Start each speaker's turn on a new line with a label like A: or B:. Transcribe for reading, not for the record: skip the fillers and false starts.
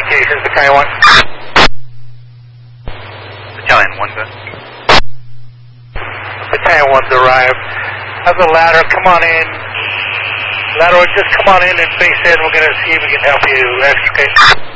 A: communications, Battalion 1.
B: Battalion 1, good.
A: Battalion 1's arrived. Have the ladder, come on in. Ladder, just come on in and face in. We're going to see if we can help you extricate.